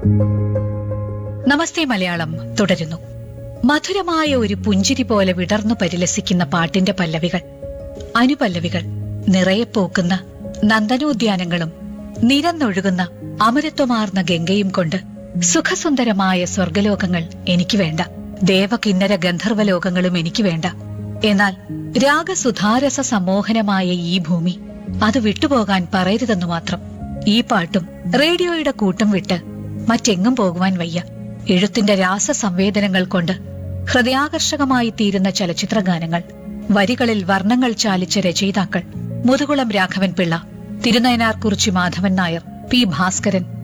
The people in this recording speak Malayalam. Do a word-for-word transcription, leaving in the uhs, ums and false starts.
നമസ്തേ മലയാളം തുടരുന്നു. മധുരമായ ഒരു പുഞ്ചിരി പോലെ വിടർന്നു പരിലസിക്കുന്ന പാട്ടിന്റെ പല്ലവികൾ, അനുപല്ലവികൾ, നിറയെ പൂക്കുന്ന നന്ദനോദ്യാനങ്ങളും നിരന്നൊഴുകുന്ന അമരത്വമാർന്ന ഗംഗയും കൊണ്ട് സുഖസുന്ദരമായ സ്വർഗലോകങ്ങൾ എനിക്ക് വേണ്ട, ദേവകിന്നര ഗന്ധർവലോകങ്ങളും എനിക്ക് വേണ്ട. എന്നാൽ രാഗസുധാരസ സമ്മോഹനമായ ഈ ഭൂമി അത് വിട്ടുപോകാൻ പറയരുതെന്നു മാത്രം. ഈ പാട്ടും റേഡിയോയുടെ കൂട്ടം വിട്ട് മറ്റെങ്ങും പോകുവാൻ വയ്യ. എഴുത്തിന്റെ രാസസംവേദനങ്ങൾ കൊണ്ട് ഹൃദയാകർഷകമായി തീരുന്ന ചലച്ചിത്ര ഗാനങ്ങൾ, വരികളിൽ വർണ്ണങ്ങൾ ചാലിച്ച രചയിതാക്കൾ, മുതുകുളം രാഘവൻ പിള്ള, തിരുനയനാർ കുറിച്ചി മാധവൻ നായർ, പി ഭാസ്കരൻ,